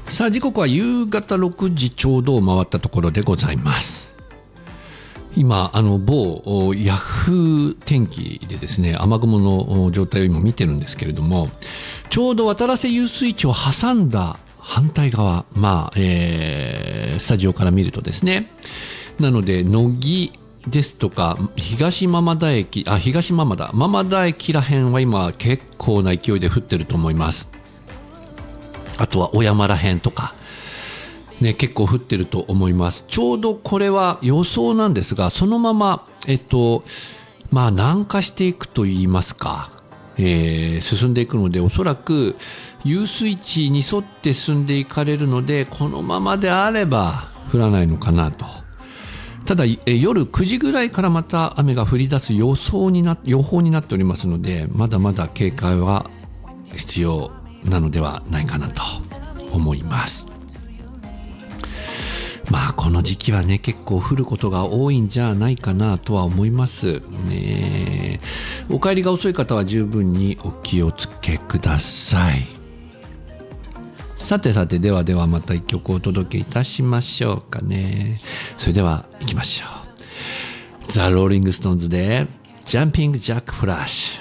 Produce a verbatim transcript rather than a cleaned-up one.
さあ時刻は夕方ろくじちょうどを回ったところでございます。今あの某ヤフー天気でですね、雨雲の状態を今見てるんですけれども、ちょうど渡良瀬遊水地を挟んだ反対側、まあ、えー、スタジオから見るとですね、なので乃木ですとか東間田駅、あ東間田間田駅らへんは今結構な勢いで降ってると思います。あとは小山らへんとかね、結構降ってると思います。ちょうどこれは予想なんですが、そのままえっとまあ南下していくといいますか、えー、進んでいくので、おそらく遊水地に沿って進んでいかれるので、このままであれば降らないのかなと。ただえ夜くじぐらいからまた雨が降り出す予想にな予報になっておりますので、まだまだ警戒は必要なのではないかなと思います。まあこの時期はね、結構降ることが多いんじゃないかなとは思いますね。お帰りが遅い方は十分にお気をつけください。さてさて、ではではまた一曲お届けいたしましょうかね。それでは行きましょう。ザ・ローリング・ストーンズでジャンピング・ジャック・フラッシュ。